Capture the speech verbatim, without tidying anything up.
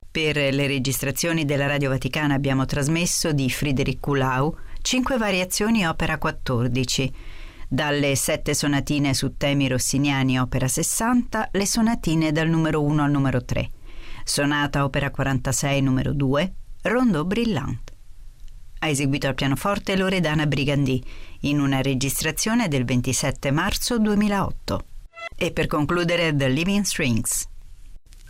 Per le registrazioni della Radio Vaticana abbiamo trasmesso di Friedrich Kuhlau cinque variazioni opera quattordici, dalle sette sonatine su temi rossiniani opera sessanta, le sonatine dal numero uno al numero tre, sonata opera quarantasei numero due, Rondeau Brillant. Ha eseguito al pianoforte Loredana Brigandì in una registrazione del ventisette marzo duemilaotto. E per concludere The Living Strings,